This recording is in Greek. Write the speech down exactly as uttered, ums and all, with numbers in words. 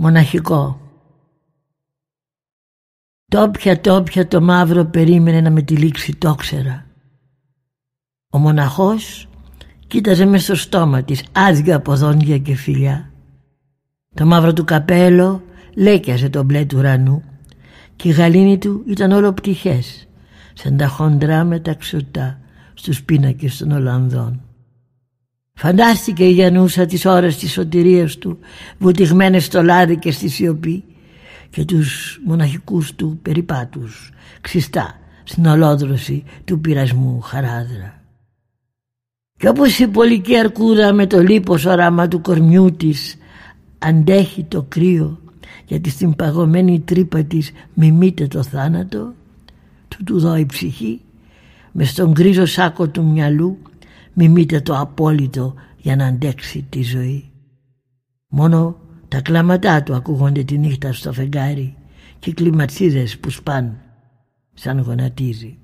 Μοναχικό. Τόπια τόπια το μαύρο περίμενε να με τυλίξει τόξερα. Ο μοναχός κοίταζε μες στο στόμα της, άδεια από δόντια και φιλιά. Το μαύρο του καπέλο λέκιαζε το μπλε του ουρανού και η γαλήνη του ήταν όλο πτυχές, σαν τα χοντρά μεταξωτά στους πίνακες των Ολλανδών. Φαντάστηκε η Γιαννούσα τις ώρες της σωτηρίας του, βουτυγμένες στο λάδι και στη σιωπή, και τους μοναχικούς του περιπάτους, ξιστά στην ολόδρωση του πειρασμού χαράδρα. Κι όπως η πολική αρκούδα με το λίπος οράμα του κορμιού της αντέχει το κρύο, γιατί στην παγωμένη τρύπα της μιμείται το θάνατο, τούτου δω η ψυχή μες στον γκρίζο σάκο του μυαλού μιμείται το απόλυτο για να αντέξει τη ζωή. Μόνο τα κλάματά του ακούγονται τη νύχτα στο φεγγάρι και οι κλιματσίδες που σπάν σαν γονατίζει.